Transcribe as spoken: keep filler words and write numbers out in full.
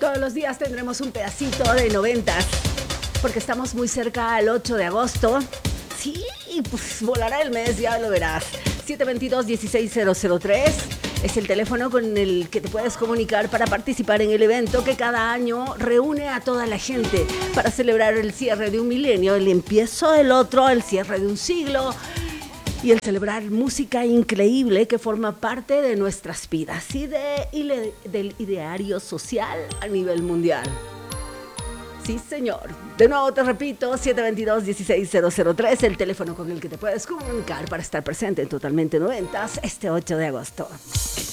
Todos los días tendremos un pedacito de noventas, porque estamos muy cerca al ocho de agosto. Sí, pues volará el mes, ya lo verás. siete dos dos, uno seis cero cero tres es el teléfono con el que te puedes comunicar para participar en el evento que cada año reúne a toda la gente para celebrar el cierre de un milenio, el empiezo del otro, el cierre de un siglo y el celebrar música increíble que forma parte de nuestras vidas y, de, y le, del ideario social a nivel mundial. Sí, señor. De nuevo te repito, siete dos dos, uno seis cero cero tres, el teléfono con el que te puedes comunicar para estar presente en Totalmente Noventas este ocho de agosto.